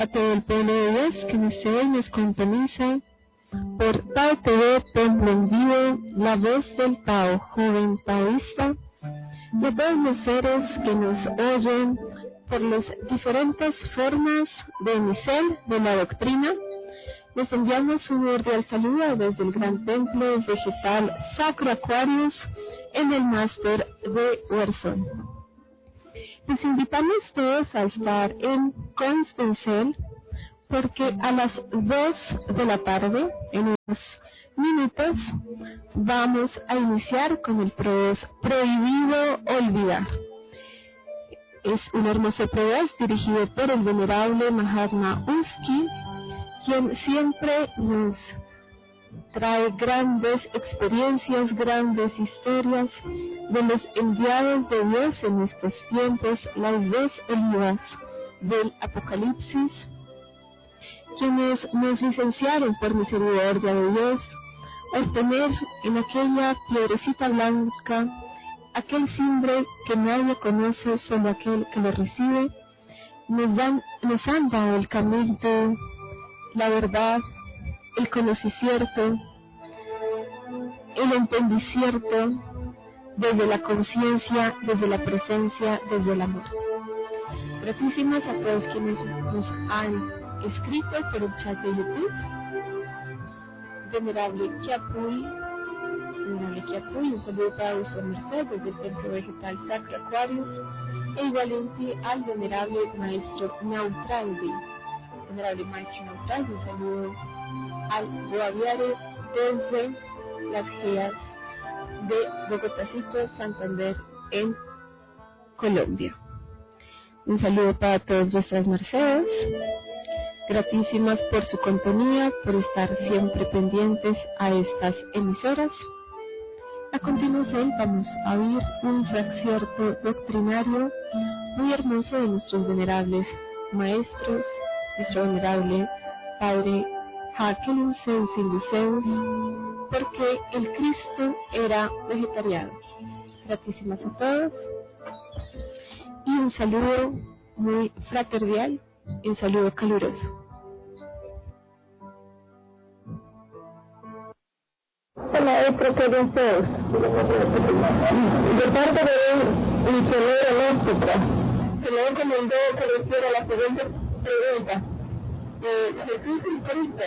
A todo el pueblo de Dios que nos ve y nos sintoniza por Tao TV, Templo en Vivo, la voz del Tao, joven taoísta, y a todos los seres que nos oyen por las diferentes formas de emisel de la doctrina. Les enviamos un cordial saludo desde el Gran Templo Vegetal Sacro Aquarius en el Máster de Huerzón. Les invitamos todos a estar en Constancel porque a las 2 de la tarde, en unos minutos, vamos a iniciar con el Prohibido Olvidar. Es un hermoso proyecto dirigido por el venerable Mahatma Uski, quien siempre nos trae grandes experiencias, grandes historias de los enviados de Dios en estos tiempos, las dos olivas del Apocalipsis, quienes nos licenciaron por misericordia de Dios al tener en aquella piedrecita blanca aquel simbre que nadie conoce, solo aquel que lo recibe. Nos han dado el camino, la verdad, el conocimiento, el entendimiento desde la conciencia, desde la presencia, desde el amor. Gratísimas a todos quienes nos han escrito por el chat de YouTube. Venerable Chiapuy, un saludo para vuestra merced desde el Templo Vegetal Sacro Aquarius, e igualmente al venerable Maestro Neutraldi. Venerable Maestro Neutraldi, un saludo al Guaviare desde las GEAS de Bogotacito, Santander, en Colombia. Un saludo para todas vuestras mercedes. Gratísimas por su compañía, por estar siempre pendientes a estas emisoras. A continuación vamos a oír un fraccionamiento doctrinario muy hermoso de nuestros venerables maestros, nuestro venerable Padre Jacqueline Luceus, porque el Cristo era vegetariano. Gratísimas a todos y un saludo muy fraternal y un saludo caluroso. Maestro, que deseos. De parte de un misionero gnóstico, se le encomendó que le hiciera la siguiente pregunta. Jesús y Cristo,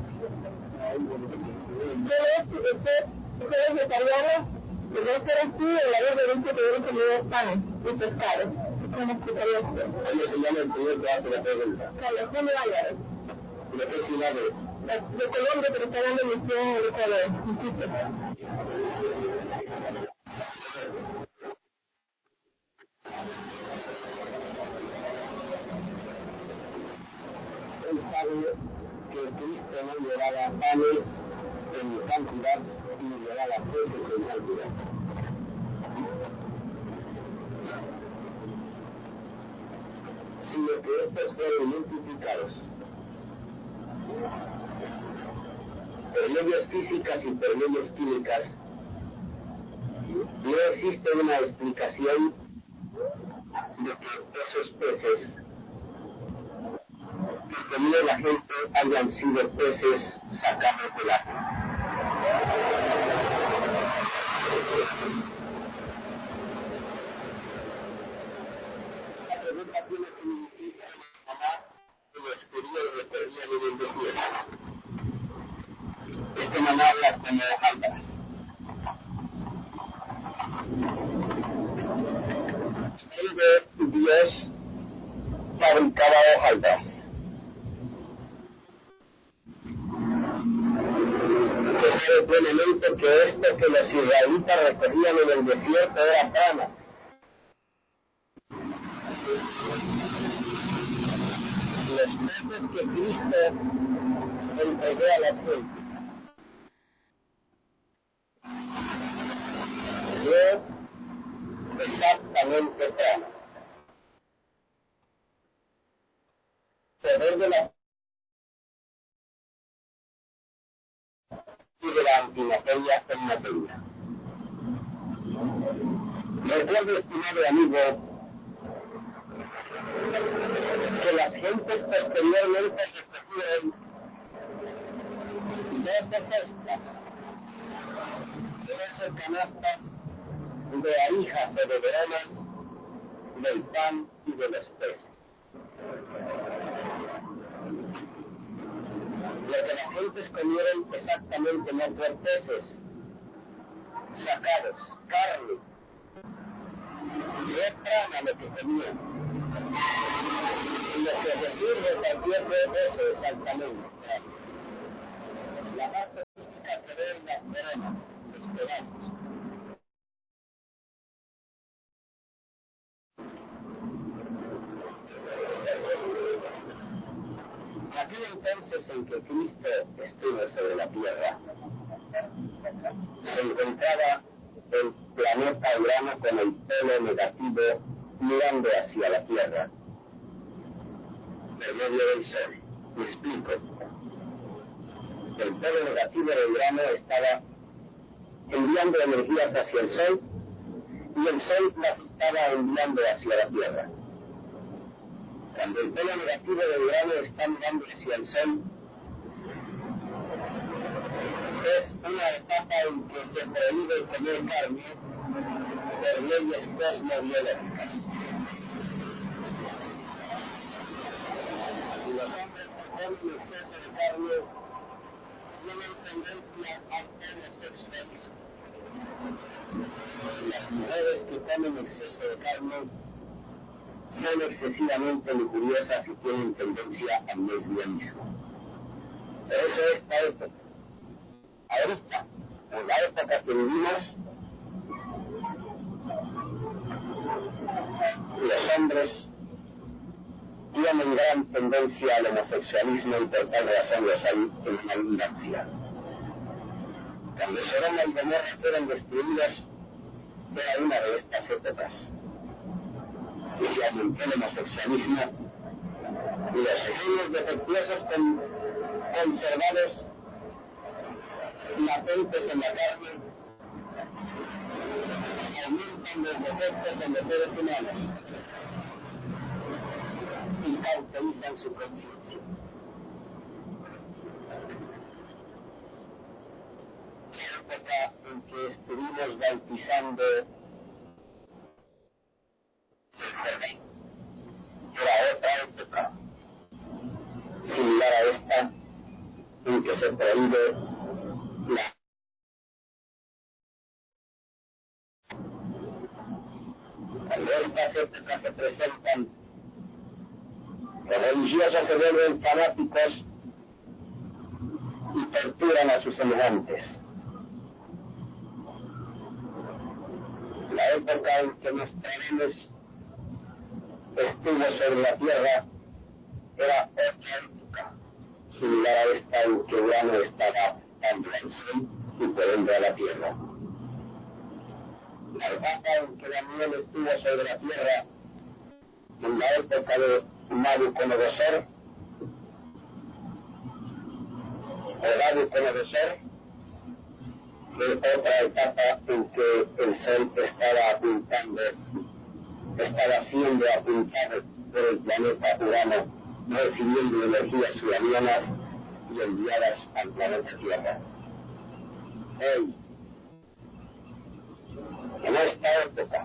¿usted es vegetariano? Debe ser así, en la Biblia dice que debe comer pan y pescado. ¿Cómo explicaría usted? Ahí se llama el Señor que hace la pregunta. Carlos, ¿cómo vaya? ¿Y de qué ciudad es? De Colombia, pero está dando misión en Ecuador. Él sabe que Cristo no llevaba panes en cantidad y llevaba peces en cantidad. Sino que estos fueron multiplicados por leyes físicas y por leyes químicas. No existe una explicación de que esos peces que comía la gente hayan sido peces sacados del agua. La pregunta tiene que significa en los periodos de perdían en el desierto. Este maná habla como algas. Dios fabricaba hojaldas. Que sabe plenamente que esto que los israelitas recorrían en el desierto era prana. Los peces que Cristo entregó a las gentes. Yo exactamente prana. Poder de la y de la antimateria en materia. Recuerdo, estimado amigo, que las gentes posteriormente recogieron 12 cestas, 13 canastas de ahijas o de granos del pan y de los peces. Lo que las gentes comieron exactamente no fue peces sacados, carne, no trama lo que comían. Lo que Jesús repartió fue eso exactamente. La parte física que ve en las veredas, los pedazos. Aquel entonces en que Cristo estuvo sobre la tierra, se encontraba el planeta Urano con el polo negativo mirando hacia la tierra, por medio del Sol. Me explico. El polo negativo de Urano estaba enviando energías hacia el Sol y el Sol las estaba enviando hacia la tierra. Cuando el polo negativo de Urano está mirando hacia el Sol, es una etapa en que se prohíbe comer carne por leyes cosmobiológicas. Y los hombres que comen exceso de carne tienen tendencia al homosexualismo. Las mujeres que comen exceso de carne son excesivamente lujuriosas y tienen tendencia al lesbianismo. Por eso esta época, ahorita, en la época que vivimos, los hombres tienen gran tendencia al homosexualismo y por tal razón los hay en la abundancia. Cuando Sodoma y Gomorra fueron destruidos, era una de estas épocas. Y se aumentó el homosexualismo y los genes defectuosos conservados latentes en la carne aumentan los defectos en los seres humanos y cauterizan su conciencia. La época en que estuvimos bautizando era otra época similar a esta en que se prohíbe la cuando estas épocas se presentan, los religiosos se vuelven fanáticos y torturan a sus semejantes. La época en que nuestra Venus estuvo sobre la Tierra era otra época, similar a esta en que Urano estaba tanto al Sol y por ende a la Tierra. La época en que Daniel estuvo sobre la Tierra, en la época de Nabucodonosor, fue otra etapa en que el Sol estaba siendo apuntado por el planeta Urano, recibiendo energías uranianas y enviadas al planeta Tierra. Hoy, en esta época,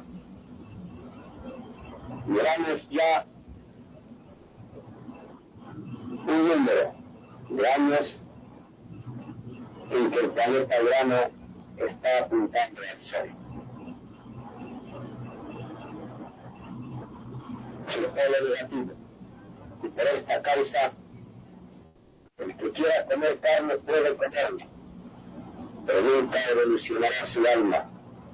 miramos ya un número de años en que el planeta Urano está apuntando al Sol. El polo negativo. Y por esta causa, el que quiera comer carne puede comerla, pero nunca evolucionará su alma,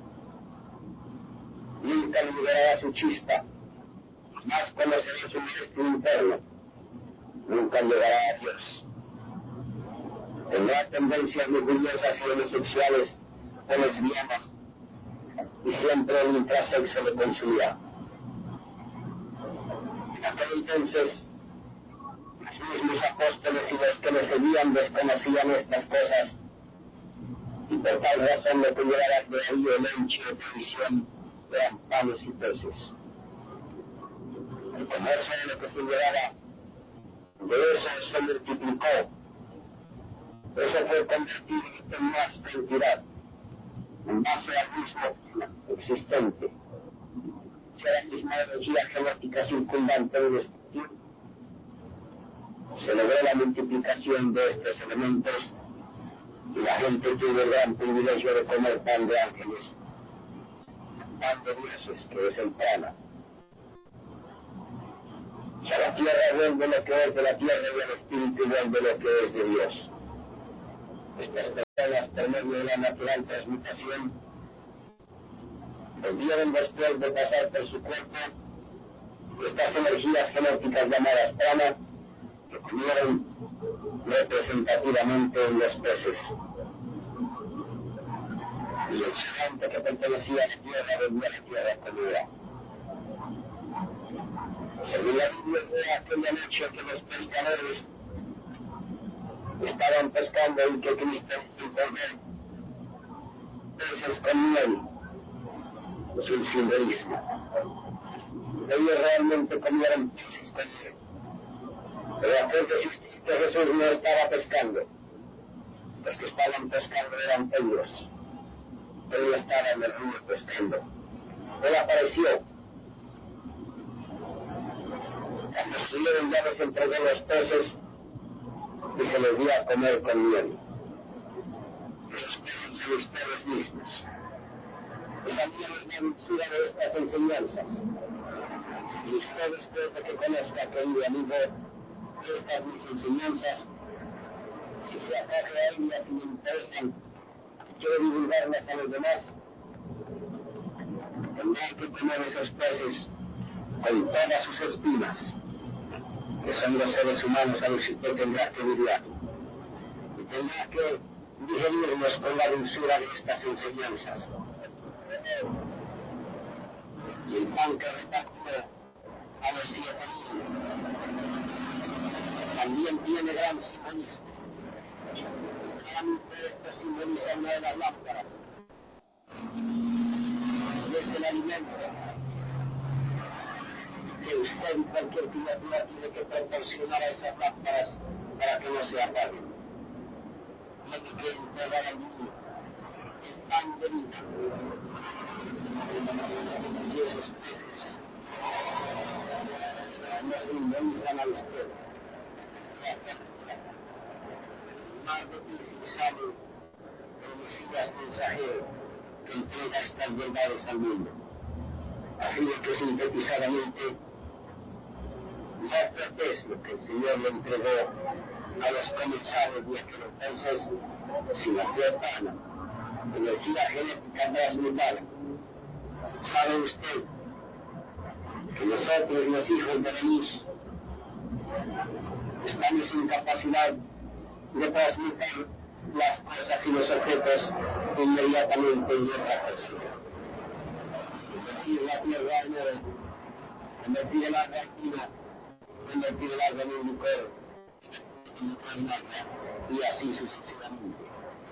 nunca liberará su chispa, más conocerá su maestro interno, nunca llegará a Dios. Tendrá tendencias lujuriosas y homosexuales o lesbianas y siempre el intrasexo le consumirá. En aquel entonces, los mismos apóstoles y los que le seguían desconocían estas cosas y por tal razón lo que llevaba de ahí el hecho de provisión eran panes y peces. como eso es lo que se llevaba, de eso se multiplicó. Eso fue convertido en más cantidad, en base al mismo clima existente. Si a la misma energía genética circundante del espacio, se logró la multiplicación de estos elementos y la gente tuvo el gran privilegio de comer pan de ángeles, pan de dioses, que es el prana. Y a la tierra vuelve lo que es de la tierra y al espíritu vuelve lo que es de Dios. Estas personas, por medio de la natural transmutación, volvieron después de pasar por su cuerpo estas energías genéticas llamadas prana, que comieron representativamente en los peces. Y el gigante que pertenecía a la tierra volvió a la tierra comida. Según la Biblia, fue aquella noche que los pescadores estaban pescando y que Cristo sin poder peces con miel. Es un simbolismo. Ellos realmente comieron peces con miel. Pero acuérdese usted que Jesús no estaba pescando. Los que estaban pescando eran ellos. Él estaba en el río pescando. Él apareció. Cuando estuvieron ya les entregó los peces y se les dio a comer con miel. Esos peces son ustedes mismos. Y también es la dulzura de estas enseñanzas. Y usted, después de que conozca, querido amigo, estas mis enseñanzas, si se acoge a ellas y me interesan, quiero divulgarlas a los demás, tendrá que comer esos peces con todas sus espinas, que son los seres humanos a los que usted tendrá que lidiar, y tendrá que digerirlos con la dulzura de estas enseñanzas. Y el pan que repartió a los 7,000 también tiene gran simbolismo. Claramente esto simboliza una de las lámparas, y es el alimento que usted y cualquier criatura tiene que proporcionar a esas lámparas para que no se apaguen. Lo que quiere entregar al mundo es pan de vida. Y esos peces no simbolizan a usted. Más de ti sale el Mesías mensajero que entrega estas verdades al mundo. Así es que sintetizadamente, no es lo que el Señor le entregó a los comensales de aquel entonces, sino que pana, energía genética transmutada. ¿Sabe usted que nosotros, los hijos de la luz, estamos en capacidad de transmutar las cosas y los objetos inmediatamente en nuestra persona? Convertir la tierra en oro, convertir el agua en vino, convertir el agua en un licor, en agua, y así sucesivamente.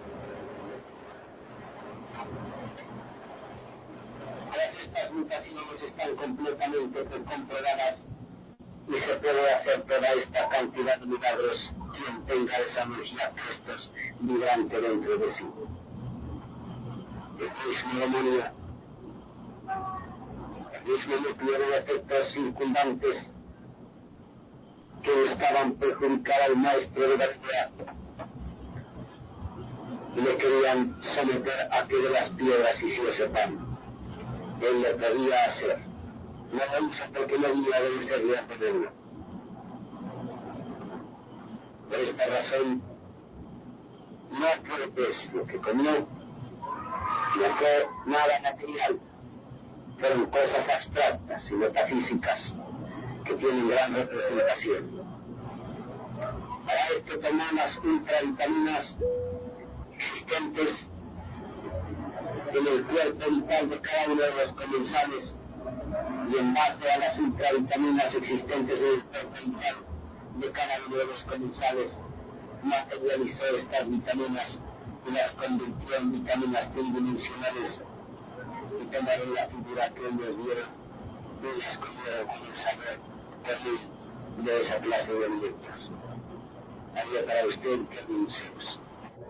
Todas estas mutaciones están completamente comprobadas y se puede hacer toda esta cantidad de milagros quien tenga esa energía Cristos vibrante dentro de sí. El mismo demonio, el mismo núcleo de efectos circundantes que buscaban perjudicar al maestro de la verdad y le querían someter a que de las piedras hiciese pan. Él lo podía hacer. No lo hizo porque no había de obedecerle a poderlo. Por esta razón, no fue pues lo que comió, no fue nada material, fueron cosas abstractas y metafísicas que tienen gran representación. Para esto tomó las ultravitaminas existentes en el cuerpo vital de cada uno de los comensales, y en base a las ultravitaminas existentes en el cuerpo vital de cada uno de los comensales, materializó estas vitaminas y las convirtió en vitaminas tridimensionales, y tomaron la figura que ellos vieron y las comieron con el saber de esa clase de eventos. Había para usted que deseos.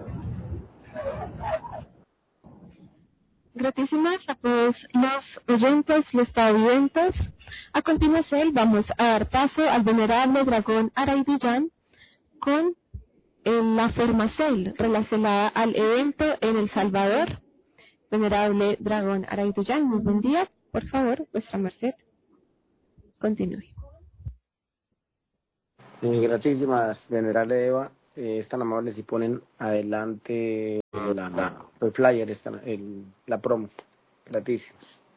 Gratísimas a todos los oyentes, los televidentes. A continuación vamos a dar paso al venerable dragón Araidillán con la formación relacionada al evento en El Salvador. Venerable dragón Araidillán, muy buen día. Por favor, vuestra merced, continúe. Gratísimas, venerable Eva, es tan amable si ponen adelante el flyer, la promo, gratísimas.